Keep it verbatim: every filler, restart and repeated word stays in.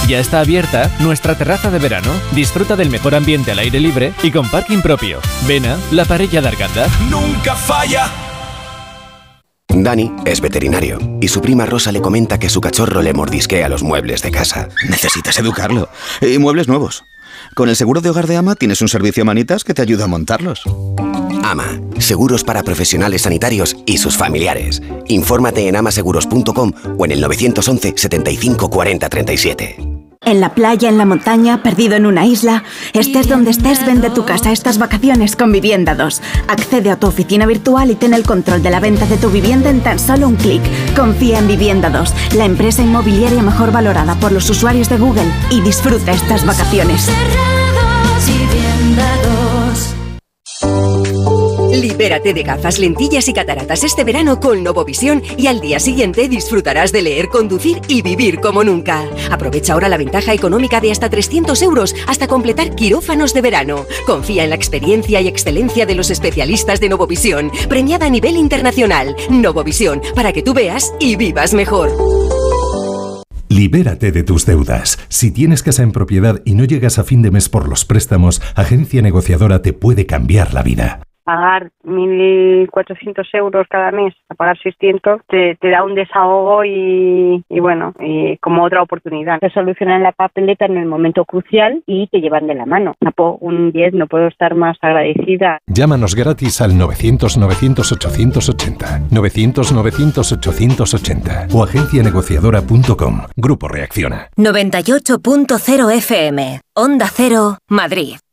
Ya está abierta nuestra terraza de verano. Disfruta del mejor ambiente al aire libre y con parking propio. Vena, la parella de Arganda. ¡Nunca falla! Dani es veterinario y su prima Rosa le comenta que su cachorro le mordisquea los muebles de casa. Necesitas educarlo. Y muebles nuevos. Con el seguro de hogar de Ama tienes un servicio manitas que te ayuda a montarlos. Ama, seguros para profesionales sanitarios y sus familiares. Infórmate en amaseguros punto com o en el nueve once, setenta y cinco, cuarenta, treinta y siete. En la playa, en la montaña, perdido en una isla. Estés donde estés, vende tu casa estas vacaciones con Vivienda dos. Accede a tu oficina virtual y ten el control de la venta de tu vivienda en tan solo un clic. Confía en Vivienda dos, la empresa inmobiliaria mejor valorada por los usuarios de Google, y disfruta estas vacaciones. Libérate de gafas, lentillas y cataratas este verano con Novovisión y al día siguiente disfrutarás de leer, conducir y vivir como nunca. Aprovecha ahora la ventaja económica de hasta trescientos euros hasta completar quirófanos de verano. Confía en la experiencia y excelencia de los especialistas de Novovisión, premiada a nivel internacional. Novovisión, para que tú veas y vivas mejor. Libérate de tus deudas. Si tienes casa en propiedad y no llegas a fin de mes por los préstamos, Agencia Negociadora te puede cambiar la vida. Pagar mil cuatrocientos euros cada mes, a pagar seiscientos, te, te da un desahogo y, y bueno, y como otra oportunidad. Te solucionan la papeleta en el momento crucial y te llevan de la mano. Un diez, no puedo estar más agradecida. Llámanos gratis al novecientos, novecientos, ochocientos ochenta, novecientos, novecientos, ochocientos ochenta o agencia negociadora punto com. Grupo Reacciona. noventa y ocho punto cero F M, Onda Cero, Madrid.